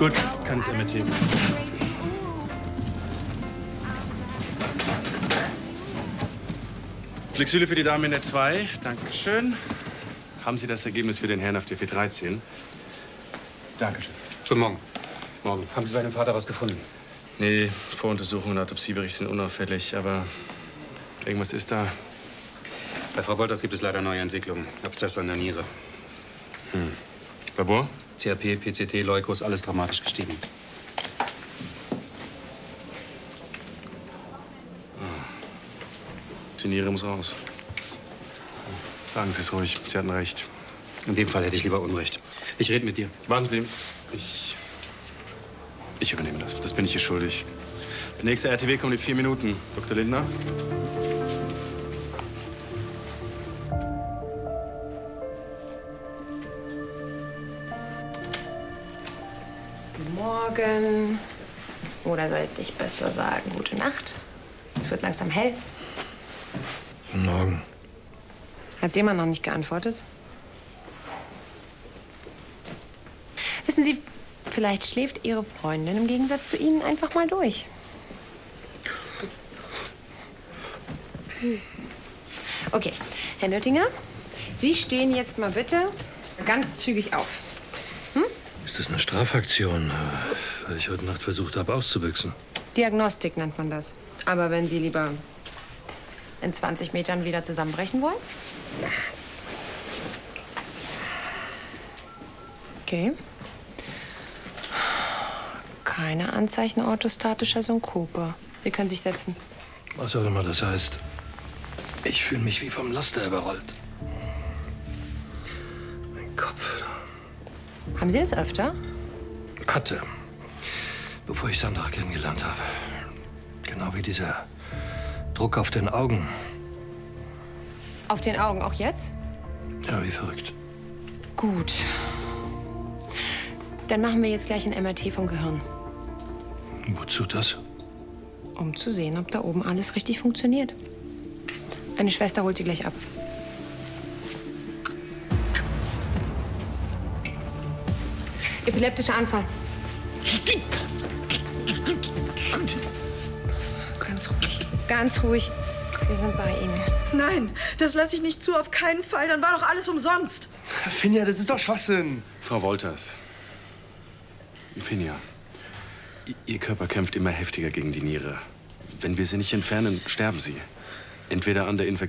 Gut, kann ins MRT. Flexüle für die Dame in der 2. Dankeschön. Haben Sie das Ergebnis für den Herrn auf der 413? Dankeschön. Guten Morgen. Morgen. Haben Sie bei dem Vater was gefunden? Nee, Voruntersuchungen und Autopsiebericht sind unauffällig, aber irgendwas ist da. Bei Frau Wolters gibt es leider neue Entwicklungen. Abszesse an der Niere. Labor? CRP, PCT, Leukos, alles dramatisch gestiegen. Die Niere muss raus. Sagen Sie es ruhig, Sie hatten recht. In dem Fall hätte ich lieber Unrecht. Ich rede mit dir. Warten Sie. Ich übernehme das. Das bin ich hier schuldig. Der nächste RTW kommt in 4 Minuten. Dr. Lindner? Guten Morgen. Oder sollte ich besser sagen, gute Nacht? Es wird langsam hell. Guten Morgen. Hat jemand noch nicht geantwortet? Wissen Sie, vielleicht schläft Ihre Freundin im Gegensatz zu Ihnen einfach mal durch. Okay, Herr Nöttinger, Sie stehen jetzt mal bitte ganz zügig auf. Ist das eine Strafaktion, weil ich heute Nacht versucht habe, auszubüchsen? Diagnostik nennt man das. Aber wenn Sie lieber in 20 Metern wieder zusammenbrechen wollen? Okay. Keine Anzeichen orthostatischer Synkope. Sie können sich setzen. Was auch immer das heißt. Ich fühle mich wie vom Laster überrollt. Mein Kopf. Haben Sie das öfter? Hatte. Bevor ich Sandra kennengelernt habe. Genau wie dieser Druck auf den Augen. Auf den Augen auch jetzt? Ja, wie verrückt. Gut. Dann machen wir jetzt gleich ein MRT vom Gehirn. Wozu das? Um zu sehen, ob da oben alles richtig funktioniert. Eine Schwester holt Sie gleich ab. Epileptischer Anfall. Ganz ruhig. Ganz ruhig. Wir sind bei Ihnen. Nein, das lasse ich nicht zu, auf keinen Fall. Dann war doch alles umsonst. Finja, das ist doch Schwachsinn. Frau Wolters. Finja, Ihr Körper kämpft immer heftiger gegen die Niere. Wenn wir sie nicht entfernen, sterben Sie. Entweder an der Infektion